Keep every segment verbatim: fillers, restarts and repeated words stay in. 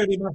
lágrimas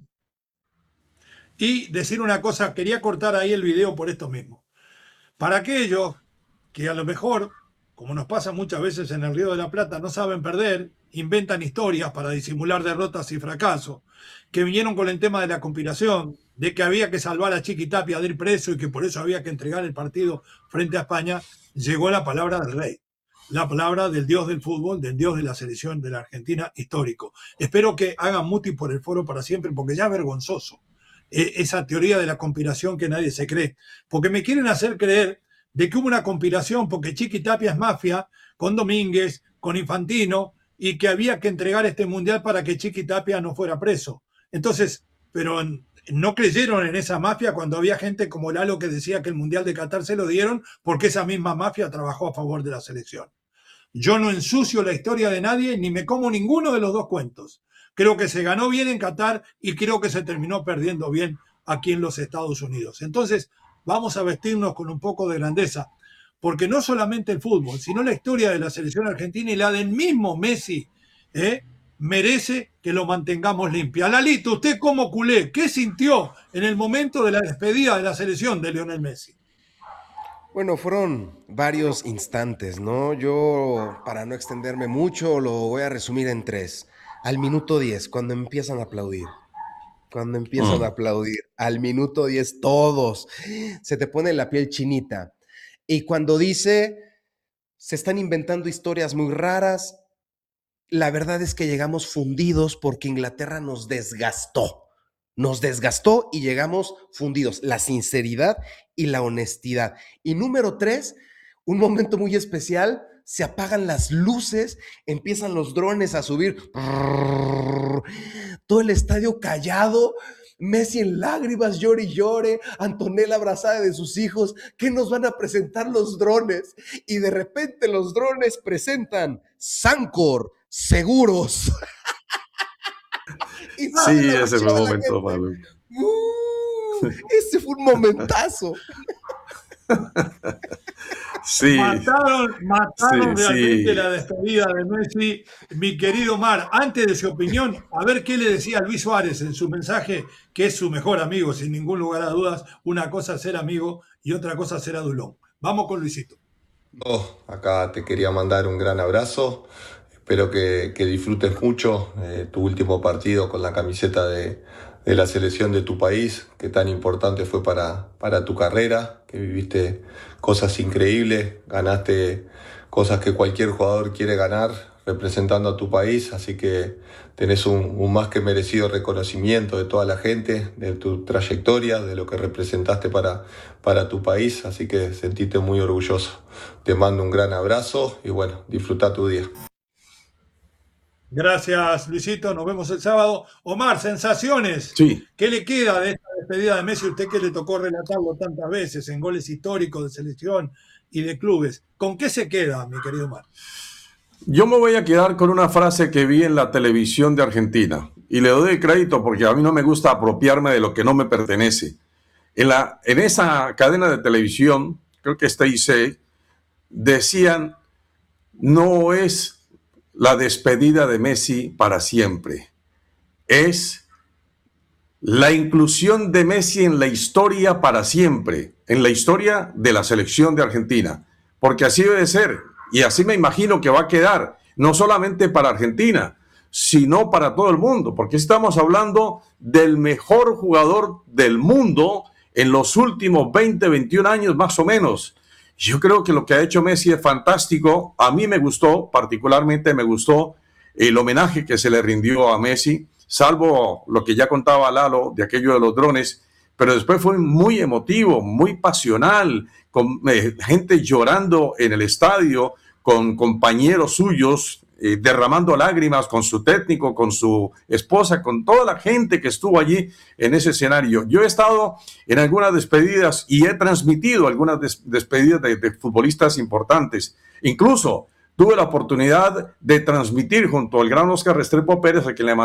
y decir una cosa, quería cortar ahí el video por esto mismo. Para aquellos que a lo mejor, como nos pasa muchas veces en el Río de la Plata, no saben perder, inventan historias para disimular derrotas y fracasos, que vinieron con el tema de la conspiración, de que había que salvar a Chiqui Tapia de ir preso y que por eso había que entregar el partido frente a España, llegó la palabra del rey, la palabra del dios del fútbol, del dios de la selección de la Argentina histórico. Espero que hagan muti por el foro para siempre, porque ya es vergonzoso esa teoría de la conspiración que nadie se cree, porque me quieren hacer creer de que hubo una conspiración porque Chiqui Tapia es mafia con Domínguez, con Infantino, y que había que entregar este mundial para que Chiqui Tapia no fuera preso. Entonces, pero no creyeron en esa mafia cuando había gente como Lalo que decía que el mundial de Qatar se lo dieron porque esa misma mafia trabajó a favor de la selección. Yo no ensucio la historia de nadie ni me como ninguno de los dos cuentos. Creo que se ganó bien en Qatar y creo que se terminó perdiendo bien aquí en los Estados Unidos. Entonces, vamos a vestirnos con un poco de grandeza, porque no solamente el fútbol, sino la historia de la selección argentina y la del mismo Messi, ¿eh? merece que lo mantengamos limpia. Lalito, usted como culé, ¿qué sintió en el momento de la despedida de la selección de Lionel Messi? Bueno, fueron varios instantes, ¿no? Yo, para no extenderme mucho, lo voy a resumir en tres. Al minuto diez, cuando empiezan a aplaudir. Cuando empiezan Mm. a aplaudir. Al minuto diez, todos. Se te pone la piel chinita. Y cuando dice, se están inventando historias muy raras, la verdad es que llegamos fundidos porque Inglaterra nos desgastó. Nos desgastó y llegamos fundidos. La sinceridad y la honestidad. Y número tres, un momento muy especial, se apagan las luces, empiezan los drones a subir. Todo el estadio callado, Messi en lágrimas, llore y llore, Antonella abrazada de sus hijos. ¿Qué nos van a presentar los drones? Y de repente los drones presentan Sancor Seguros. Y sí, ese fue un momento, Pablo. Uh, ese fue un momentazo. Sí. Mataron, mataron sí, realmente sí. la despedida de Messi. Mi querido Mar, antes de su opinión, a ver qué le decía Luis Suárez en su mensaje, que es su mejor amigo, sin ningún lugar a dudas. Una cosa es ser amigo y otra cosa es ser adulón. Vamos con Luisito. Oh, acá te quería mandar un gran abrazo. Espero que, que disfrutes mucho eh, tu último partido con la camiseta de, de la selección de tu país, que tan importante fue para, para tu carrera, que viviste cosas increíbles, ganaste cosas que cualquier jugador quiere ganar representando a tu país, así que tenés un, un más que merecido reconocimiento de toda la gente, de tu trayectoria, de lo que representaste para, para tu país, así que sentite muy orgulloso. Te mando un gran abrazo y bueno, disfruta tu día. Gracias, Luisito. Nos vemos el sábado. Omar, sensaciones. Sí. ¿Qué le queda de esta despedida de Messi? Usted que le tocó relatarlo tantas veces en goles históricos de selección y de clubes. ¿Con qué se queda, mi querido Omar? Yo me voy a quedar con una frase que vi en la televisión de Argentina. Y le doy crédito porque a mí no me gusta apropiarme de lo que no me pertenece. En, la, en esa cadena de televisión, creo que es T I C, decían, no es la despedida de Messi para siempre. Es la inclusión de Messi en la historia para siempre, en la historia de la selección de Argentina, porque así debe ser, y así me imagino que va a quedar, no solamente para Argentina, sino para todo el mundo, porque estamos hablando del mejor jugador del mundo en los últimos veinte, veintiún años más o menos. Yo creo que lo que ha hecho Messi es fantástico. A mí me gustó, particularmente me gustó el homenaje que se le rindió a Messi, salvo lo que ya contaba Lalo de aquello de los drones, pero después fue muy emotivo, muy pasional, con eh, gente llorando en el estadio, con compañeros suyos, eh, derramando lágrimas con su técnico, con su esposa, con toda la gente que estuvo allí en ese escenario. Yo he estado en algunas despedidas y he transmitido algunas des despedidas de, de futbolistas importantes. Incluso tuve la oportunidad de transmitir junto al gran Oscar Restrepo Pérez, a quien le